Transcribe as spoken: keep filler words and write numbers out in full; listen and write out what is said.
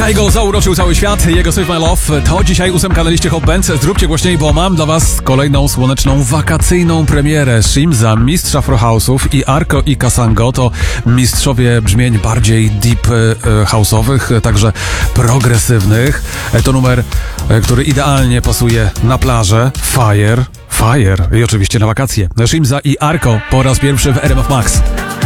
Kaigo zauroczył cały świat, jego Save My Love to dzisiaj ósemka na liście Hot Bands. Zróbcie głośniej, bo mam dla was kolejną słoneczną, wakacyjną premierę. Shimza, mistrz afrohouse'ów, i Arco i Kasango to mistrzowie brzmień bardziej deep house'owych, także progresywnych. To numer, który idealnie pasuje na plażę. Fire, Fire i oczywiście na wakacje. Shimza i Arco po raz pierwszy w R M F Max.